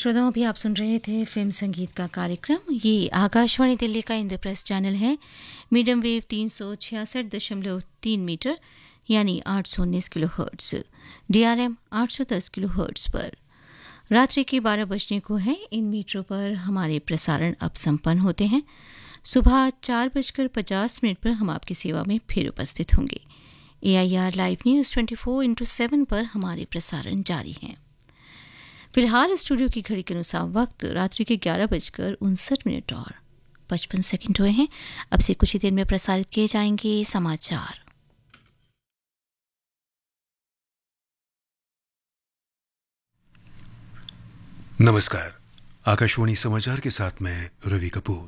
श्रोताओं, अभी आप सुन रहे थे फिल्म संगीत का कार्यक्रम। ये आकाशवाणी दिल्ली का इंद्रप्रस्थ चैनल है। मीडियम वेव 366.3 मीटर यानी 819 kilo hertz, DRM 810 kilo hertz पर रात्रि के 12 बजने को है। इन मीटरों पर हमारे प्रसारण अब संपन्न होते हैं। सुबह 4:50 पर हम आपकी सेवा में फिर उपस्थित होंगे। AIR लाइव न्यूज़ 24/7 पर हमारे प्रसारण जारी हैं। फिलहाल स्टूडियो की घड़ी के अनुसार वक्त रात्रि के 11:59 और 55 सेकंड हुए हैं। अब से कुछ ही देर में प्रसारित किए जाएंगे समाचार। नमस्कार, आकाशवाणी समाचार के साथ मैं रवि कपूर।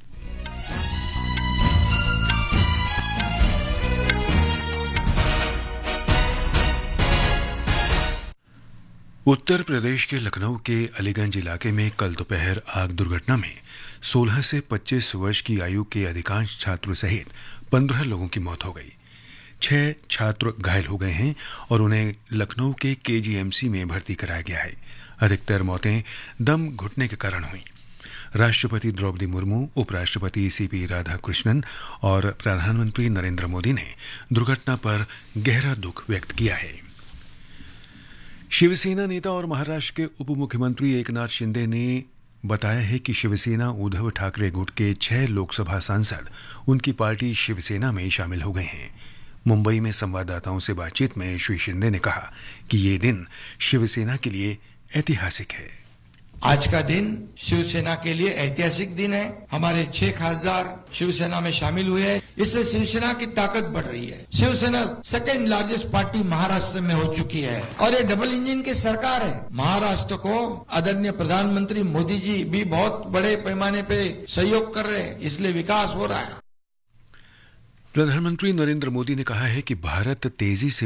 उत्तर प्रदेश के लखनऊ के अलीगंज इलाके में कल दोपहर आग दुर्घटना में 16 से 25 वर्ष की आयु के अधिकांश छात्रों सहित 15 लोगों की मौत हो गई। 6 छात्र घायल हो गए हैं और उन्हें लखनऊ के KGMC में भर्ती कराया गया है। अधिकतर मौतें दम घुटने के कारण हुई। राष्ट्रपति द्रौपदी मुर्मू, उपराष्ट्रपति CP राधाकृष्णन और प्रधानमंत्री नरेंद्र मोदी ने दुर्घटना पर गहरा दुख व्यक्त किया है। शिवसेना नेता और महाराष्ट्र के उप मुख्यमंत्री एकनाथ शिंदे ने बताया है कि शिवसेना उद्धव ठाकरे गुट के 6 लोकसभा सांसद उनकी पार्टी शिवसेना में शामिल हो गए हैं। मुंबई में संवाददाताओं से बातचीत में श्री शिंदे ने कहा कि ये दिन शिवसेना के लिए ऐतिहासिक है। आज का दिन शिवसेना के लिए ऐतिहासिक दिन है। हमारे 6 खासदार शिवसेना में शामिल हुए हैं। इससे शिवसेना की ताकत बढ़ रही है। Shiv Sena second largest party Maharashtra में हो चुकी है और ये डबल इंजन की सरकार है। महाराष्ट्र को आदरणीय प्रधानमंत्री मोदी जी भी बहुत बड़े पैमाने पे सहयोग कर रहे हैं, इसलिए विकास हो रहा है। प्रधानमंत्री नरेंद्र मोदी ने कहा है कि भारत तेजी से